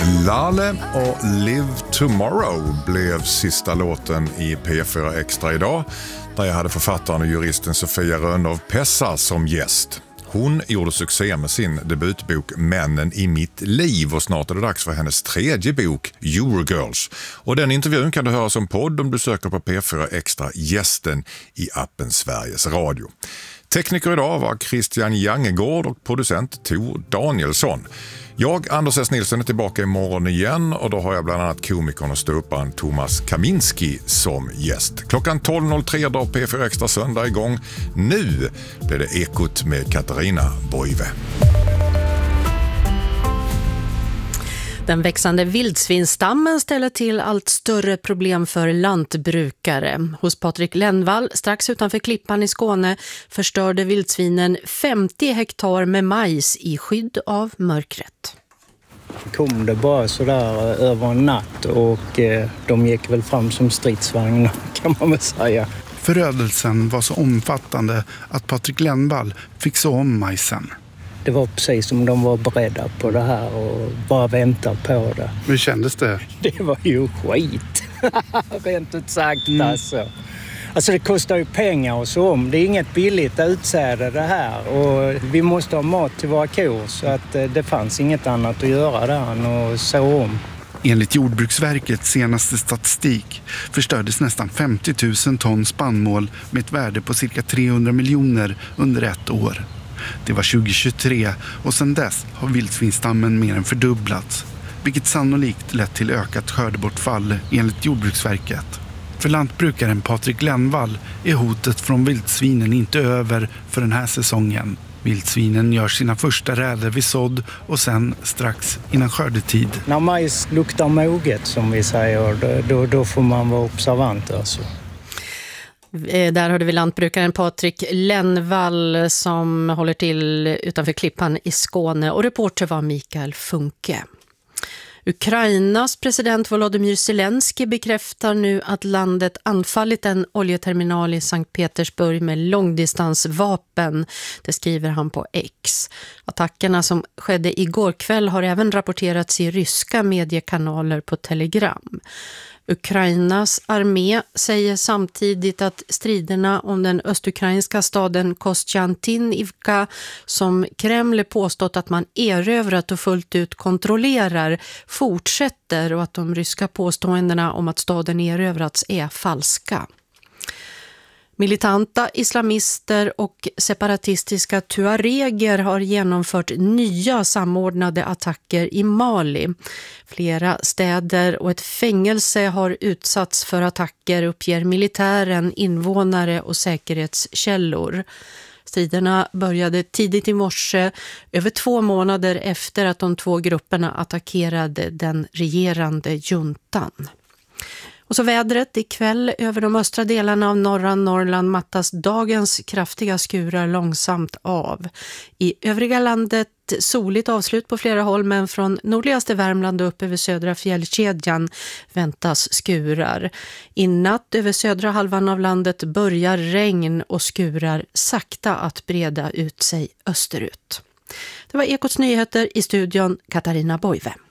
Lale och Live Tomorrow blev sista låten i P4 Extra idag, där jag hade författaren och juristen Sofia Rönnow Pessa som gäst. Hon gjorde succé med sin debutbok Männen i mitt liv och snart är det dags för hennes tredje bok Eurogirls. Och den intervjun kan du höra som podd om du söker på P4 Extra gästen i appen Sveriges Radio. Tekniker idag var Christian Jangegård och producent Tor Danielsson. Jag, Anders S. Nilsson, är tillbaka imorgon igen och då har jag bland annat komikern och ståupparen Thomas Kaminski som gäst. Klockan 12.03 drar P4 Extra söndag igång. Nu blir det Ekot med Katarina Boive. Den växande vildsvinstammen ställer till allt större problem för lantbrukare. Hos Patrik Lennvall, strax utanför Klippan i Skåne, förstörde vildsvinen 50 hektar med majs i skydd av mörkret. Kom det bara sådär över en natt och de gick väl fram som stridsvagnar kan man väl säga. Förödelsen var så omfattande att Patrik Lennvall fick så om majsen. Det var precis som de var beredda på det här och bara väntade på det. Hur kändes det? Det var ju skit. Rent ut sagt alltså. Alltså det kostar ju pengar och så om. Det är inget billigt utsäde det här. Och vi måste ha mat till våra kor så att det fanns inget annat att göra där än att så om. Enligt Jordbruksverkets senaste statistik förstördes nästan 50 000 ton spannmål med ett värde på cirka 300 miljoner under ett år. Det var 2023 och sedan dess har vildsvinstammen mer än fördubblats, vilket sannolikt lett till ökat skördebortfall enligt Jordbruksverket. För lantbrukaren Patrik Lennvall är hotet från vildsvinen inte över för den här säsongen. Vildsvinen gör sina första räder vid sådd och sen strax innan skördetid. När majs luktar moget som vi säger, då får man vara observant alltså. Där hörde vi lantbrukaren Patrik Lennvall som håller till utanför Klippan i Skåne och reporter var Mikael Funke. Ukrainas president Volodymyr Zelensky bekräftar nu att landet anfallit en oljeterminal i Sankt Petersburg med långdistansvapen. Det skriver han på X. Attackerna som skedde igår kväll har även rapporterats i ryska mediekanaler på Telegram. Ukrainas armé säger samtidigt att striderna om den östukrainska staden Kostjantinivka som Kreml påstått att man erövrat och fullt ut kontrollerar fortsätter och att de ryska påståendena om att staden erövrats är falska. Militanta islamister och separatistiska tuareger har genomfört nya samordnade attacker i Mali. Flera städer och ett fängelse har utsatts för attacker, uppger militären, invånare och säkerhetskällor. Striderna började tidigt i morse, över 2 månader efter att de 2 grupperna attackerade den regerande juntan. Och så vädret ikväll över de östra delarna av norra Norrland mattas dagens kraftiga skurar långsamt av. I övriga landet soligt avslut på flera håll men från nordligaste Värmland och upp över södra fjällkedjan väntas skurar. I natt över södra halvan av landet börjar regn och skurar sakta att breda ut sig österut. Det var Ekots nyheter i studion Katarina Boive.